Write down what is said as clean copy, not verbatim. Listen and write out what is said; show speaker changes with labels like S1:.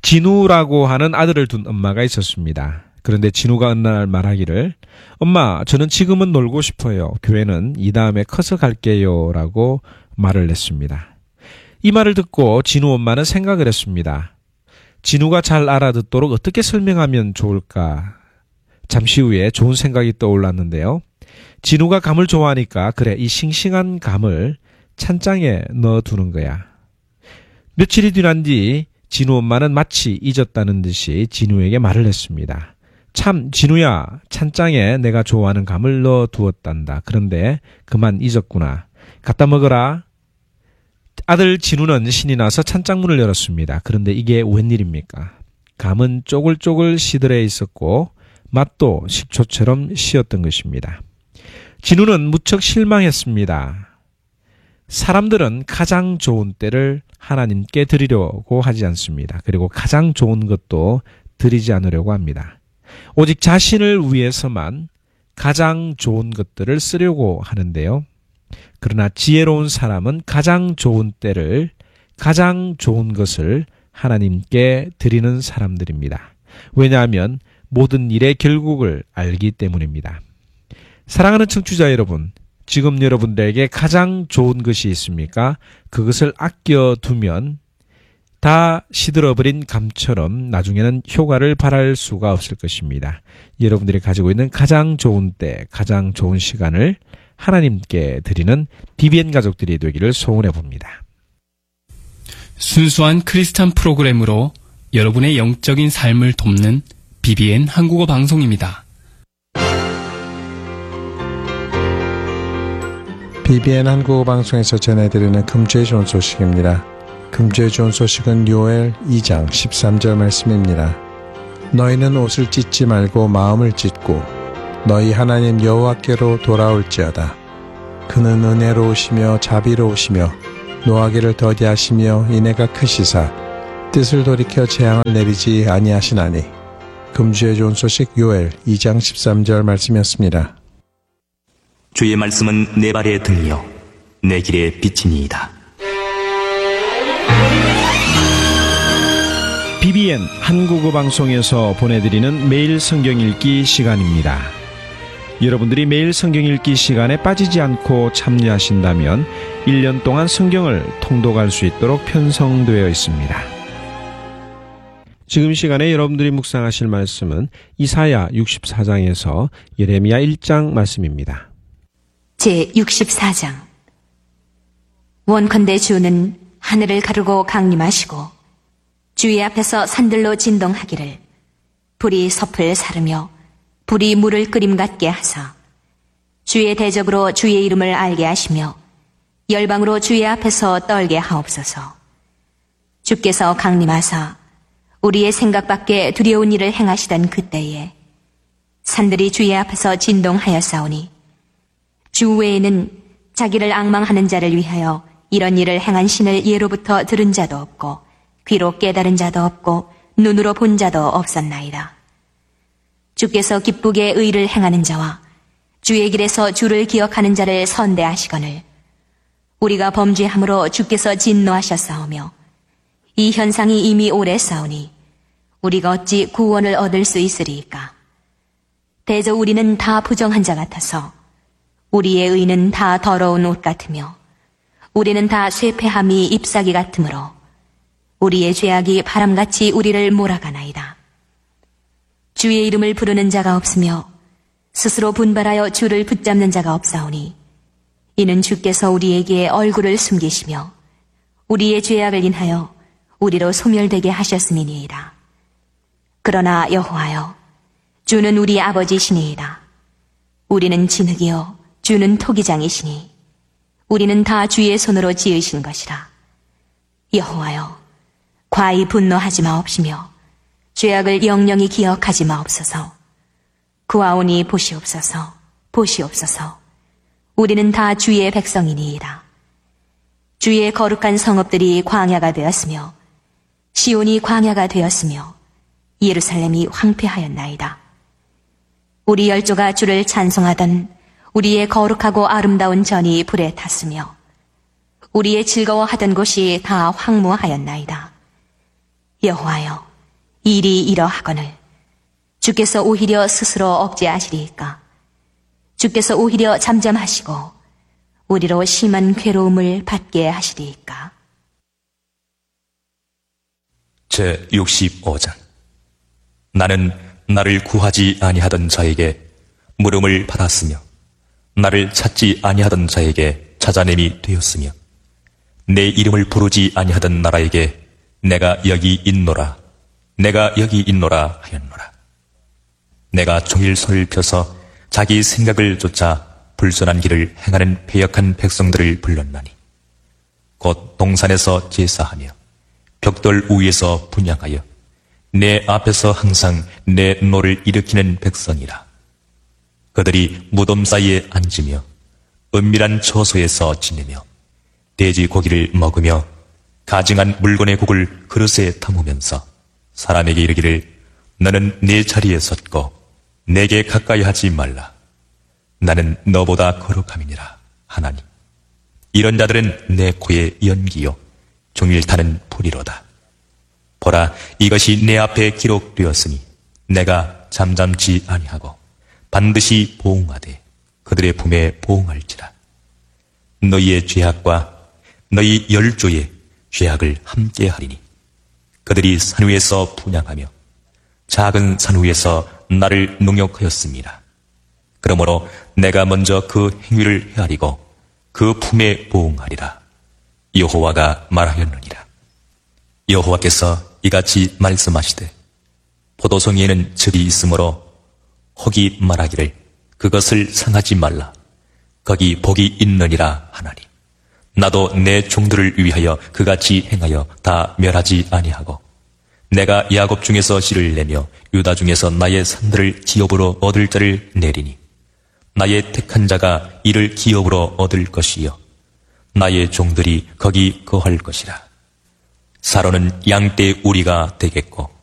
S1: 진우라고 하는 아들을 둔 엄마가 있었습니다. 그런데 진우가 어느 날 말하기를 엄마, 저는 지금은 놀고 싶어요. 교회는 이 다음에 커서 갈게요. 라고 말을 했습니다. 이 말을 듣고 진우 엄마는 생각을 했습니다. 진우가 잘 알아듣도록 어떻게 설명하면 좋을까? 잠시 후에 좋은 생각이 떠올랐는데요. 진우가 감을 좋아하니까 그래, 이 싱싱한 감을 찬장에 넣어두는 거야. 며칠이 지난 뒤 진우 엄마는 마치 잊었다는 듯이 진우에게 말을 했습니다. 참, 진우야, 찬장에 내가 좋아하는 감을 넣어두었단다. 그런데 그만 잊었구나. 갖다 먹어라. 아들 진우는 신이 나서 찬장문을 열었습니다. 그런데 이게 웬일입니까? 감은 쪼글쪼글 시들해 있었고 맛도 식초처럼 시었던 것입니다. 진우는 무척 실망했습니다. 사람들은 가장 좋은 때를 하나님께 드리려고 하지 않습니다. 그리고 가장 좋은 것도 드리지 않으려고 합니다. 오직 자신을 위해서만 가장 좋은 것들을 쓰려고 하는데요. 그러나 지혜로운 사람은 가장 좋은 때를, 가장 좋은 것을 하나님께 드리는 사람들입니다. 왜냐하면 모든 일의 결국을 알기 때문입니다. 사랑하는 청취자 여러분, 지금 여러분들에게 가장 좋은 것이 있습니까? 그것을 아껴두면 다 시들어버린 감처럼 나중에는 효과를 발할 수가 없을 것입니다. 여러분들이 가지고 있는 가장 좋은 때, 가장 좋은 시간을 하나님께 드리는 BBN 가족들이 되기를 소원해 봅니다.
S2: 순수한 크리스찬 프로그램으로 여러분의 영적인 삶을 돕는 BBN 한국어 방송입니다.
S3: BBN 한국어 방송에서 전해드리는 금주의 좋은 소식입니다. 금주의 좋은 소식은 요엘 2장 13절 말씀입니다. 너희는 옷을 찢지 말고 마음을 찢고 너희 하나님 여호와께로 돌아올지어다. 그는 은혜로우시며 자비로우시며 노하기를 더디하시며 인애가 크시사 뜻을 돌이켜 재앙을 내리지 아니하시나니. 금주의 좋은 소식 요엘 2장 13절 말씀이었습니다.
S4: 주의 말씀은 내 발의 등이요 내 길의 빛이니이다.
S1: BBN 한국어 방송에서 보내드리는 매일 성경 읽기 시간입니다. 여러분들이 매일 성경 읽기 시간에 빠지지 않고 참여하신다면 1년 동안 성경을 통독할 수 있도록 편성되어 있습니다. 지금 시간에 여러분들이 묵상하실 말씀은 이사야 64장에서 예레미야 1장 말씀입니다.
S5: 제64장. 원컨대 주는 하늘을 가르고 강림하시고 주의 앞에서 산들로 진동하기를 불이 섭을 사르며 불이 물을 끓임 같게 하사 주의 대적으로 주의 이름을 알게 하시며 열방으로 주의 앞에서 떨게 하옵소서. 주께서 강림하사 우리의 생각 밖에 두려운 일을 행하시던 그때에 산들이 주의 앞에서 진동하였사오니 주 외에는 자기를 앙망하는 자를 위하여 이런 일을 행한 신을 예로부터 들은 자도 없고 귀로 깨달은 자도 없고 눈으로 본 자도 없었나이다. 주께서 기쁘게 의를 행하는 자와 주의 길에서 주를 기억하는 자를 선대하시거늘 우리가 범죄함으로 주께서 진노하셨사오며 이 현상이 이미 오래 싸우니 우리가 어찌 구원을 얻을 수 있으리이까. 대저 우리는 다 부정한 자 같아서 우리의 의는 다 더러운 옷 같으며 우리는 다 쇠폐함이 잎사귀 같으므로 우리의 죄악이 바람같이 우리를 몰아가나이다. 주의 이름을 부르는 자가 없으며 스스로 분발하여 주를 붙잡는 자가 없사오니 이는 주께서 우리에게 얼굴을 숨기시며 우리의 죄악을 인하여 우리로 소멸되게 하셨음이니이다. 그러나 여호와여, 주는 우리 아버지시니이다. 우리는 진흙이요 주는 토기장이시니 우리는 다 주의 손으로 지으신 것이라. 여호와여, 과히 분노하지 마옵시며 죄악을 영영히 기억하지 마옵소서. 구하오니 보시옵소서, 보시옵소서. 우리는 다 주의 백성이니이다. 주의 거룩한 성읍들이 광야가 되었으며 시온이 광야가 되었으며 예루살렘이 황폐하였나이다. 우리 열조가 주를 찬송하던 우리의 거룩하고 아름다운 전이 불에 탔으며 우리의 즐거워하던 곳이 다 황무하였나이다. 여호와여, 일이 이러하거늘 주께서 오히려 스스로 억제하시리이까? 주께서 오히려 잠잠하시고 우리로 심한 괴로움을 받게 하시리이까?
S4: 제 65장. 나는 나를 구하지 아니하던 자에게 물음을 받았으며 나를 찾지 아니하던 자에게 찾아냄이 되었으며 내 이름을 부르지 아니하던 나라에게 내가 여기 있노라 내가 여기 있노라 하였노라. 내가 종일 손을 펴서 자기 생각을 쫓아 불순한 길을 행하는 패역한 백성들을 불렀나니 곧 동산에서 제사하며 벽돌 위에서 분향하여 내 앞에서 항상 내 노를 일으키는 백성이라. 그들이 무덤 사이에 앉으며 은밀한 처소에서 지내며 돼지 고기를 먹으며 가증한 물건의 국을 그릇에 담으면서 사람에게 이르기를 너는 내 자리에 섰고 내게 가까이 하지 말라. 나는 너보다 거룩함이니라 하나니 이런 자들은 내 코에 연기요 종일 타는 불이로다. 보라, 이것이 내 앞에 기록되었으니 내가 잠잠치 아니하고 반드시 보응하되 그들의 품에 보응할지라. 너희의 죄악과 너희 열조의 죄악을 함께 하리니 그들이 산 위에서 분향하며 작은 산 위에서 나를 농욕하였습니다. 그러므로 내가 먼저 그 행위를 헤아리고 그 품에 보응하리라. 여호와가 말하였느니라. 여호와께서 이같이 말씀하시되 포도송이에는 즙이 있으므로 혹이 말하기를 그것을 상하지 말라. 거기 복이 있느니라 하나니 나도 내 종들을 위하여 그같이 행하여 다 멸하지 아니하고 내가 야곱 중에서 씨를 내며 유다 중에서 나의 산들을 기업으로 얻을 자를 내리니 나의 택한 자가 이를 기업으로 얻을 것이요 나의 종들이 거기 거할 것이라. 사로는 양떼 우리가 되겠고